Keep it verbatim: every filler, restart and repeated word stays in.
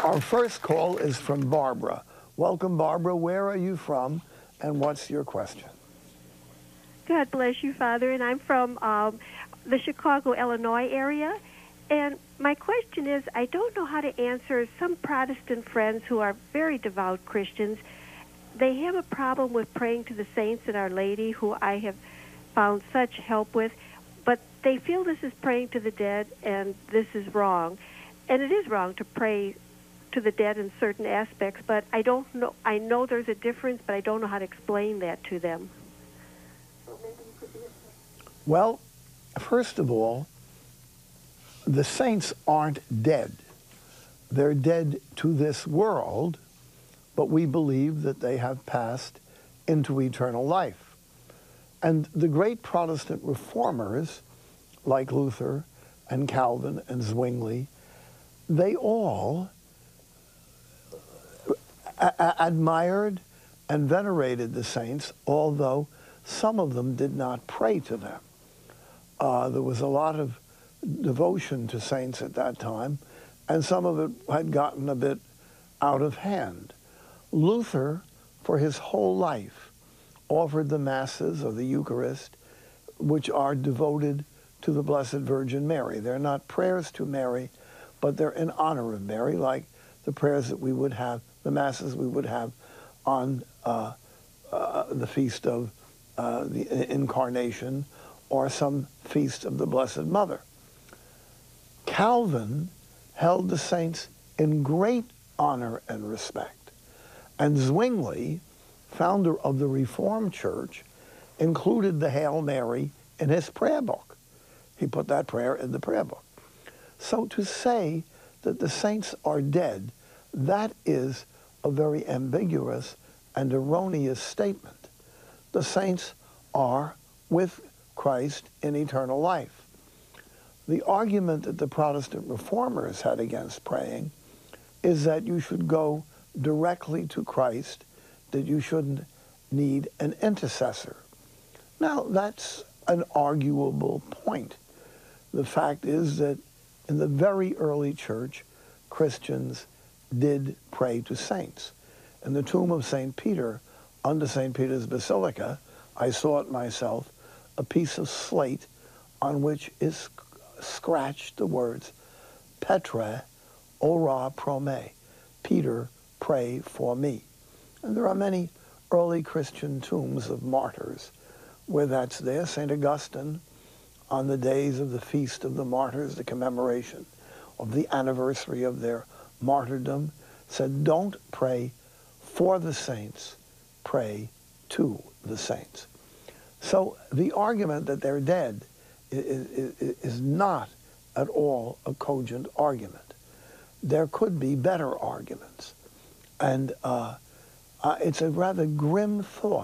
Our first call is from Barbara. Welcome, Barbara. Where are you from, and what's your question? God bless you, Father. And I'm from um, the Chicago, Illinois area. And my question is, I don't know how to answer some Protestant friends who are very devout Christians. They have a problem with praying to the saints and Our Lady, who I have found such help with. But they feel this is praying to the dead, and this is wrong. And it is wrong to pray to the dead in certain aspects, but I don't know. I know there's a difference, but I don't know how to explain that to them. Well, first of all, the saints aren't dead. They're dead to this world, but we believe that they have passed into eternal life. And the great Protestant reformers, like Luther and Calvin and Zwingli, they all a admired and venerated the saints, although some of them did not pray to them. Uh, there was a lot of devotion to saints at that time, and some of it had gotten a bit out of hand. Luther, for his whole life, offered the Masses of the Eucharist, which are devoted to the Blessed Virgin Mary. They're not prayers to Mary, but they're in honor of Mary, like the prayers that we would have, the Masses we would have on uh, uh, the feast of uh, the Incarnation or some feast of the Blessed Mother. Calvin held the saints in great honor and respect. And Zwingli, founder of the Reformed Church, included the Hail Mary in his prayer book. He put that prayer in the prayer book. So to say that the saints are dead, that is a very ambiguous and erroneous statement. The saints are with Christ in eternal life. The argument that the Protestant reformers had against praying is that you should go directly to Christ, that you shouldn't need an intercessor. Now, that's an arguable point. The fact is that in the very early church, Christians did pray to saints. In the tomb of Saint Peter, under Saint Peter's Basilica, I saw it myself, a piece of slate on which is scratched the words, Petre, ora pro me, Peter, pray for me. And there are many early Christian tombs of martyrs where that's there. Saint Augustine, on the days of the Feast of the Martyrs, the commemoration of the anniversary of their martyrdom, said, don't pray for the saints, pray to the saints. So the argument that they're dead is, is, is not at all a cogent argument. There could be better arguments. And uh, uh, it's a rather grim thought